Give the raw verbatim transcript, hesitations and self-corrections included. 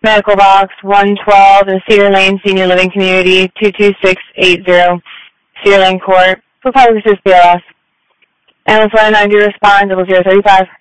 Medical Box one twelve in Cedar Lane Senior Living Community, two two six eight zero, Cedar Lane Court, for purposes B L S. Ambulance one ninety respond, double zero thirty-five.